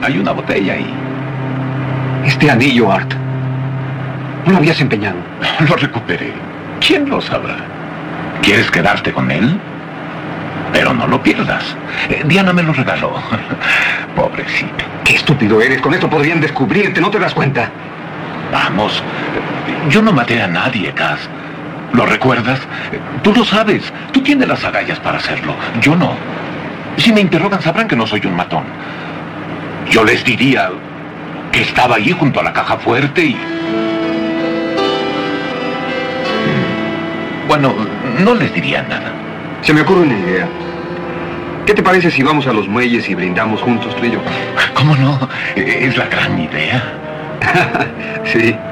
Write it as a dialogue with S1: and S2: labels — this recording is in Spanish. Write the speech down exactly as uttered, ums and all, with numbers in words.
S1: Hay una botella ahí.
S2: Este anillo, Art. ¿No lo habías empeñado?
S1: Lo recuperé. ¿Quién lo sabrá? ¿Quieres quedarte con él? Pero no lo pierdas. Eh, Diana me lo regaló. Pobrecito.
S2: Qué estúpido eres. Con esto podrían descubrirte. ¿No te das cuenta?
S1: Vamos. Yo no maté a nadie, Cass. ¿Lo recuerdas? Tú lo sabes. Tú tienes las agallas para hacerlo. Yo no. Si me interrogan sabrán que no soy un matón. Yo les diría que estaba allí junto a la caja fuerte y... Bueno, no les diría nada.
S2: Se me ocurre una idea. ¿Qué te parece si vamos a los muelles y brindamos juntos tú y yo?
S1: ¿Cómo no? Es la gran idea.
S2: Sí.